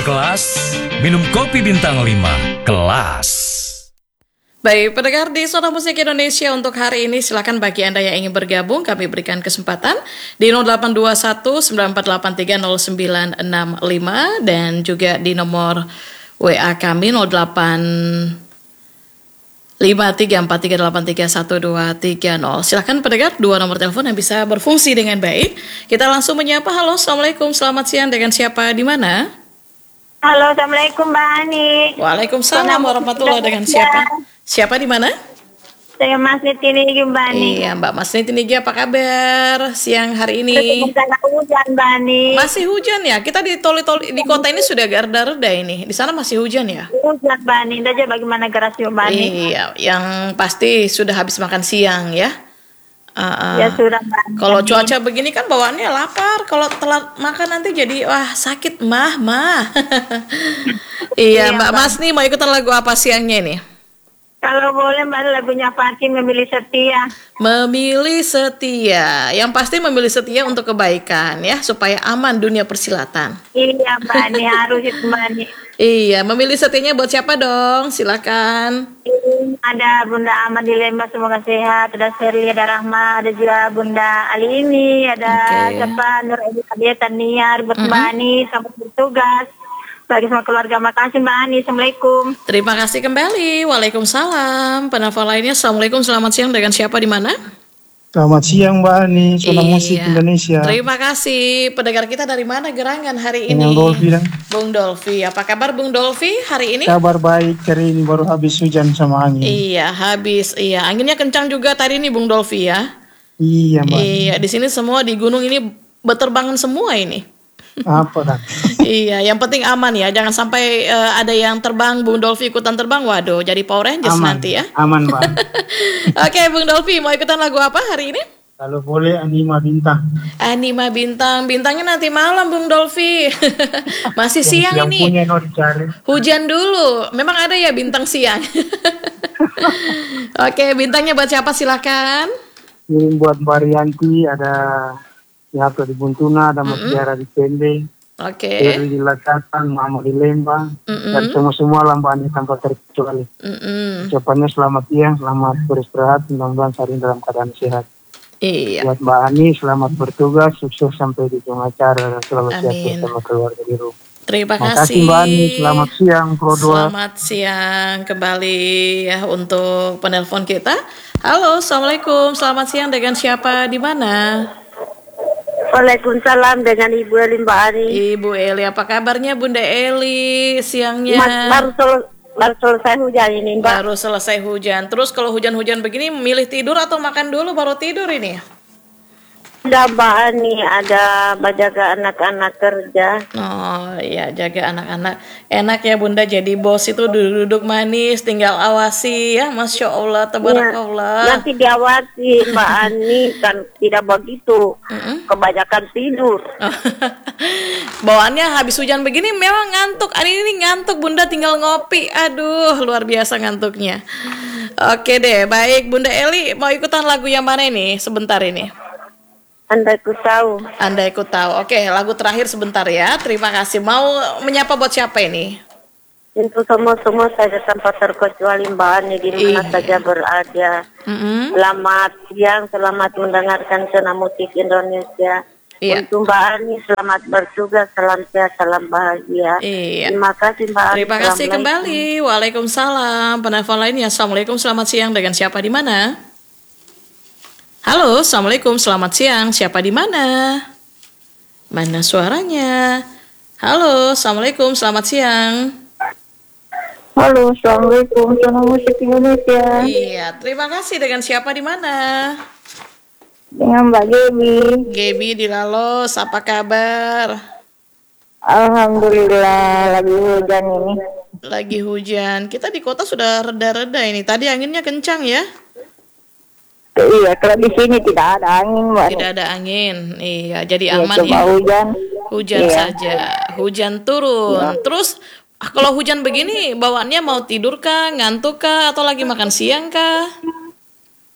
berkelas, minum kopi bintang 5, kelas. Baik, pendengar di Zona Musik Indonesia untuk hari ini, silakan bagi Anda yang ingin bergabung, kami berikan kesempatan di 0821-94830-965 dan juga di nomor WA kami 085343831230. Silakan pendengar, dua nomor telepon yang bisa berfungsi dengan baik. Kita langsung menyapa. Halo, Assalamualaikum, selamat siang, dengan siapa, di mana? Halo, Assalamualaikum Mbak Ani. Waalaikumsalam warahmatullahi, dengan siapa? Siapa di mana? Saya Mas Niti Nigi Mbak Ani. Iya, Mbak Mas Niti Nigi, apa kabar siang hari ini? Hujan Mbak Ani. Masih hujan ya? Kita di kota ini sudah agak reda-reda ini. Di sana masih hujan ya? Hujan Mbak Ani. Aja bagaimana gerasio Mbak Ani? Iya, yang pasti sudah habis makan siang ya. Ya sudah Mbak Ani. Kalau cuaca begini kan bawaannya lapar. Kalau telat makan nanti jadi sakit mah. Iya, Mbak Mas nih mau ikutan lagu apa siangnya ini? Kalau boleh Mbak, lagunya Fatih, Memilih Setia. Memilih setia. Yang pasti memilih setia untuk kebaikan ya, supaya aman dunia persilatan. Iya Mbak Ani, harus itu Mbak Ani. Iya, memilih setianya buat siapa dong? Silakan. Ada Bunda Aman di Lembang, semoga sehat. Ada Sherly, ada Rahma, ada juga Bunda Ali ini, ada siapa Nur Edi Kabieta Niar, buat Mbak Ani, selamat bertugas. Bagi semua keluarga, makasih Mbak Ani. Assalamualaikum. Terima kasih kembali. Waalaikumsalam. Penelpon lainnya, Assalamualaikum, selamat siang, dengan siapa, di mana? Selamat siang Mbak Ani, Zona Musik Indonesia. Terima kasih. Pendengar kita dari mana gerangan hari ini? Dengan Dolfi dan Bung Dolfi. Apa kabar Bung Dolfi hari ini? kabar baik, hari ini baru habis hujan sama angin. Iya, habis. Iya, anginnya kencang juga tadi nih Bung Dolfi ya. Iya Mbak. Iya, di sini semua di gunung ini berterbangan semua ini. Apa dah? Iya, yang penting aman ya. Jangan sampai ada yang terbang, Bung Dolfi ikutan terbang. Waduh, jadi Power Rangers Aman, nanti ya. aman Mbak. Oke, Bung Dolfi mau ikutan lagu apa hari ini? Kalau boleh Anima Bintang. Anima Bintang. Bintangnya nanti malam Bung Dolfi. Masih siang Yang ini. punya no dicari. Hujan dulu. Memang ada ya bintang siang. Oke, bintangnya buat siapa, silakan. Kirim buat Mbak Rianti, ada Yato di Buntuna, ada Mas Tiara di Pende, Oke. Eri di Lakatan, Mama di Lembang, dan semua Mbak Ani tanpa terkecuali. Ucapannya selamat siang, selamat beristirahat, mudah-mudahan sehari dalam keadaan sehat. Iya. Buat Mbak Ani, selamat bertugas, sukses sampai di ujung acara, selalu sehat bersama keluarga di rumah. Terima Terima kasih. kasih Mbak Ani, selamat siang Pro 2. Selamat siang kembali ya untuk penelpon kita. Halo, Assalamualaikum, selamat siang, dengan siapa, di mana? Waalaikumsalam, dengan Ibu Eli Mbak Ani. Ibu Eli, apa kabarnya Bunda Eli siangnya? Baru selesai hujan ini Mbak. Baru selesai hujan. Terus kalau hujan-hujan begini, milih tidur atau makan dulu baru tidur ini? Ada Mbak Ani, ada menjaga anak-anak kerja. Oh iya, jaga anak-anak. Enak ya Bunda jadi bos itu duduk manis, tinggal awasi ya. Masya Allah, tabarakallah. Nanti diawasi Mbak Ani, kan tidak begitu. Kebanyakan tidur. Bawaannya habis hujan begini memang ngantuk. Ini ngantuk Bunda, tinggal ngopi. Aduh, luar biasa ngantuknya. Oke deh, baik Bunda Eli, mau ikutan lagu yang mana ini sebentar ini? Andai ku tahu. Andai ku tahu. Oke, lagu terakhir sebentar ya. Terima kasih. Mau menyapa buat siapa ini? Untuk semua saja tanpa terkecuali Mbak Ani di mana saja berada. Selamat siang, selamat mendengarkan Zona Musik Indonesia. Untuk Mbak Ani, selamat bertugas, salam sehat, salam bahagia. Terima kasih Mbak Ani. Terima kasih kembali. Waalaikumsalam. Penelpon lainnya, Assalamualaikum, selamat siang, dengan siapa, di mana? Halo, Assalamualaikum, selamat siang. Siapa di mana? Mana suaranya? Halo, Assalamualaikum, selamat siang. Halo, Assalamualaikum, Zona Musik Indonesia. Iya, terima kasih. Dengan siapa di mana? Dengan Mbak Gebi. Gebi di Lalos, apa kabar? Alhamdulillah, lagi hujan ini. Lagi hujan. Kita di kota sudah reda-reda ini. Tadi anginnya kencang ya? Iya, kalau di sini tidak ada angin, Mbak. Tidak ada angin. Iya, jadi aman ya. Hujan saja. Hujan turun. Terus kalau hujan begini, bawaannya mau tidur kah, ngantuk kah, atau lagi makan siang kah?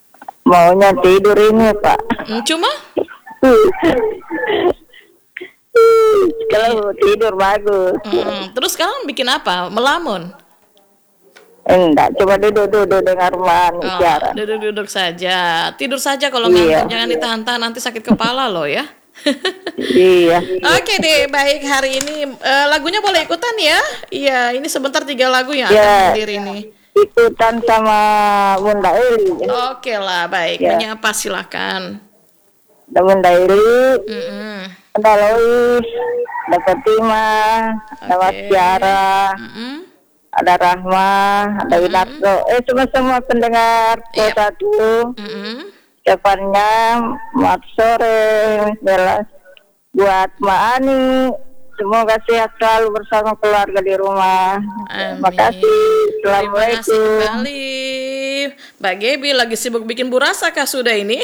Maunya tidur ini, Pak. Cuma? Kalau tidur bagus. Terus sekarang bikin apa? Melamun? Enggak, coba duduk-duduk dengar siaran. Duduk-duduk saja. Tidur saja kalau ngantuk, jangan ditahan-tahan, nanti sakit kepala loh ya. Iya. Oke deh, baik, hari ini lagunya boleh ikutan ya? Iya, ini sebentar 3 lagu yang akan hadir ini. Ikutan sama Bunda Eli. Oke lah, baik. Menyapa silakan. Ada Bunda Eli, ada Lois, ada Fatima, ada Mas Tiara, ada Rahma, ada Winarto. Semua pendengar satu. Ucapannya selamat sore, jelas buat Mbak Ani. Semoga sehat selalu bersama keluarga di rumah. Terima kasih. Assalamualaikum. Terima kasih kembali. Mbak Gebi lagi sibuk bikin burasa kah sudah ini?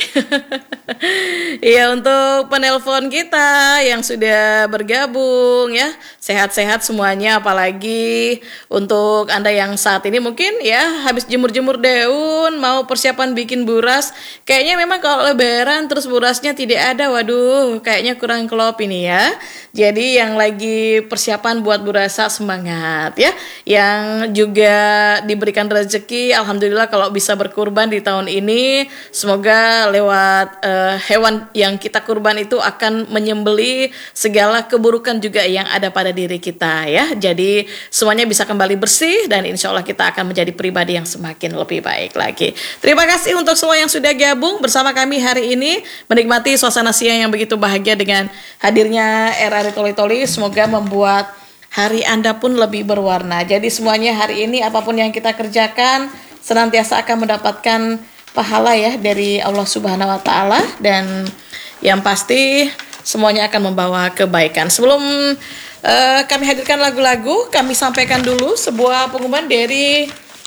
Iya, untuk penelpon kita yang sudah bergabung ya, sehat-sehat semuanya, apalagi untuk Anda yang saat ini mungkin ya habis jemur-jemur daun, mau persiapan bikin buras. Kayaknya memang kalau lebaran terus burasnya tidak ada, waduh, kayaknya kurang klop ini ya. Jadi yang lagi persiapan buat burasa semangat ya. Yang juga diberikan rezeki, alhamdulillah kalau bisa berkurban di tahun ini, semoga lewat hewan yang kita kurban itu akan menyembeli segala keburukan juga yang ada pada diri kita ya. Jadi semuanya bisa kembali bersih dan insya Allah kita akan menjadi pribadi yang semakin lebih baik lagi. Terima kasih untuk semua yang sudah gabung bersama kami hari ini, menikmati suasana siang yang begitu bahagia dengan hadirnya RRI Toli-Toli. Semoga membuat hari Anda pun lebih berwarna. Jadi semuanya hari ini apapun yang kita kerjakan senantiasa akan mendapatkan pahala ya dari Allah Subhanahu wa taala, dan yang pasti semuanya akan membawa kebaikan. Sebelum kami hadirkan lagu-lagu, kami sampaikan dulu sebuah pengumuman dari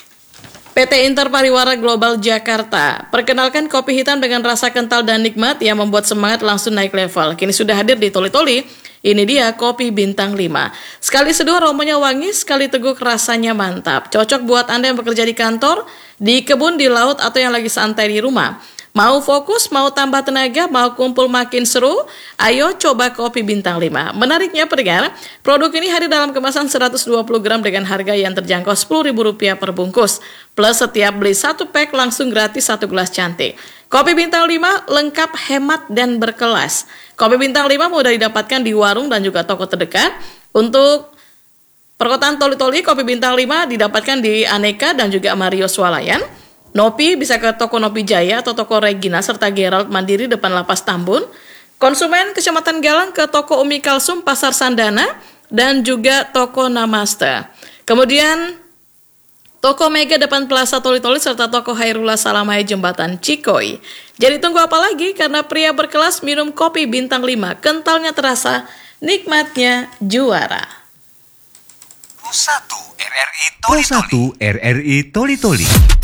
PT Interpariwara Global Jakarta. Perkenalkan kopi hitam dengan rasa kental dan nikmat yang membuat semangat langsung naik level. Kini sudah hadir di Toli-Toli. Ini dia kopi bintang 5. Sekali seduh aromanya wangi, sekali teguk rasanya mantap. Cocok buat Anda yang bekerja di kantor, di kebun, di laut, atau yang lagi santai di rumah. Mau fokus, mau tambah tenaga, mau kumpul makin seru? Ayo coba kopi bintang 5. Menariknya pendengar, produk ini hadir dalam kemasan 120 gram dengan harga yang terjangkau Rp10.000 per bungkus. Plus setiap beli 1 pack langsung gratis 1 gelas cantik. Kopi bintang 5 lengkap, hemat, dan berkelas. Kopi bintang 5 mudah didapatkan di warung dan juga toko terdekat. Untuk perkotaan Toli-Toli, kopi bintang 5 didapatkan di Aneka dan juga Mario Swalayan. Nopi bisa ke toko Nopi Jaya atau toko Regina serta Gerald Mandiri depan Lapas Tambun. Konsumen Kecamatan Galang ke toko Umi Kalsum Pasar Sandana dan juga toko Namaste. Kemudian toko Mega depan Plaza Toli-Toli serta toko Hairullah Salamai Jembatan Cikoi. Jadi tunggu apa lagi, karena pria berkelas minum kopi bintang 5. Kentalnya terasa, nikmatnya juara. Pro 1 RRI Toli-Toli.